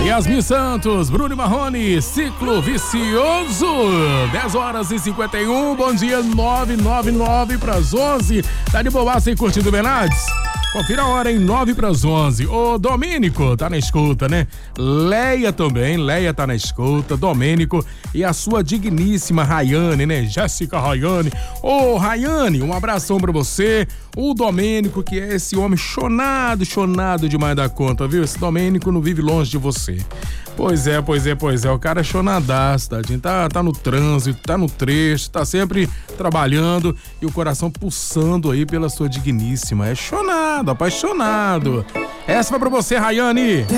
Yasmin Santos, Bruno Marrone, Ciclo Vicioso, 10h51, bom dia, 9:09 para as 11. Tá de boa sem curtindo Bernardes? Confira a hora, em 9 para as 11. Ô, Domênico, tá na escuta, né? Leia também, Leia tá na escuta, Domênico e a sua digníssima Rayane, né? Jéssica Rayane. Ô, Rayane, um abração pra você. O Domênico, que é esse homem chonado demais da conta, viu? Esse Domênico não vive longe de você. Pois é, o cara é chonadaço, tadinho, tá no trânsito, tá no trecho, tá sempre trabalhando e o coração pulsando aí pela sua digníssima. É chonado, apaixonado. Essa vai pra você, Rayane.